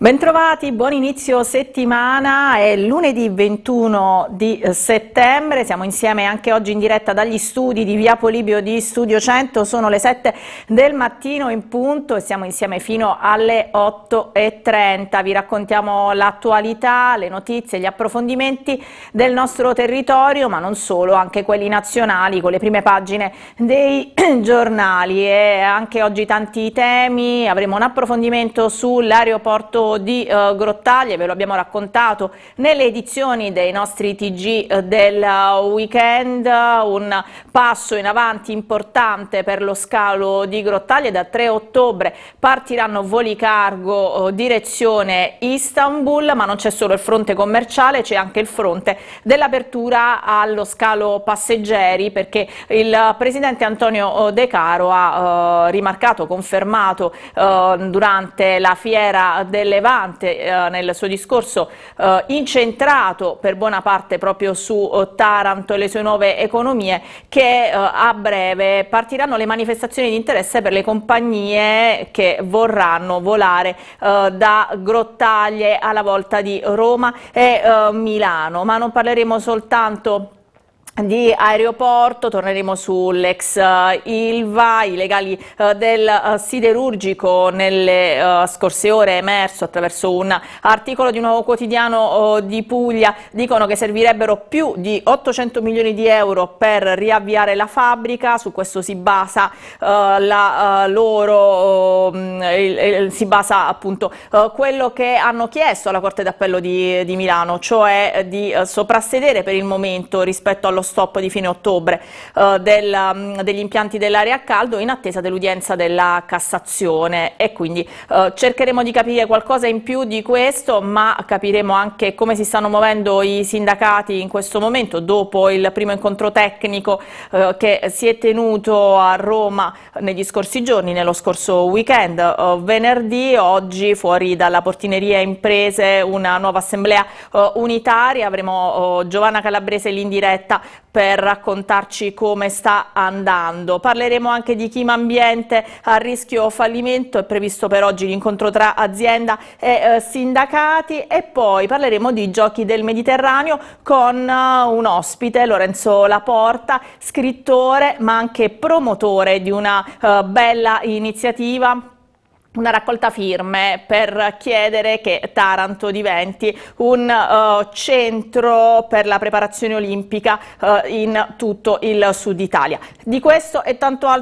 Bentrovati, buon inizio settimana, è lunedì 21 di settembre, siamo insieme anche oggi in diretta dagli studi di Via Polibio di Studio 100, sono le 7 del mattino in punto e siamo insieme fino alle 8:30, vi raccontiamo l'attualità, le notizie, gli approfondimenti del nostro territorio, ma non solo, anche quelli nazionali con le prime pagine dei giornali e anche oggi tanti temi, avremo un approfondimento sull'aeroporto di Grottaglie, ve lo abbiamo raccontato nelle edizioni dei nostri TG del weekend, un passo in avanti importante per lo scalo di Grottaglie. Da 3 ottobre partiranno voli cargo direzione Istanbul, ma non c'è solo il fronte commerciale, c'è anche il fronte dell'apertura allo scalo passeggeri, perché il presidente Antonio De Caro ha rimarcato, confermato durante la fiera del Levante nel suo discorso incentrato per buona parte proprio su Taranto e le sue nuove economie, che a breve partiranno le manifestazioni di interesse per le compagnie che vorranno volare da Grottaglie alla volta di Roma e Milano. Ma non parleremo soltanto di aeroporto, torneremo sull'ex Ilva, i legali del siderurgico. Nelle scorse ore è emerso attraverso un articolo di un Nuovo Quotidiano di Puglia, dicono che servirebbero più di 800 milioni di euro per riavviare la fabbrica. Su questo si basa si basa appunto quello che hanno chiesto alla Corte d'Appello di Milano, cioè di soprassedere per il momento rispetto allo stop di fine ottobre degli impianti dell'area a caldo in attesa dell'udienza della Cassazione, e quindi cercheremo di capire qualcosa in più di questo, ma capiremo anche come si stanno muovendo i sindacati in questo momento dopo il primo incontro tecnico che si è tenuto a Roma negli scorsi giorni, nello scorso weekend. Venerdì, oggi fuori dalla Portineria Imprese una nuova assemblea unitaria, avremo Giovanna Calabrese lì in diretta per raccontarci come sta andando. Parleremo anche di Chima Ambiente a rischio fallimento, è previsto per oggi l'incontro tra azienda e sindacati, e poi parleremo di Giochi del Mediterraneo con un ospite, Lorenzo Laporta, scrittore ma anche promotore di una bella iniziativa, una raccolta firme per chiedere che Taranto diventi un centro per la preparazione olimpica in tutto il sud Italia. Di questo e tanto altro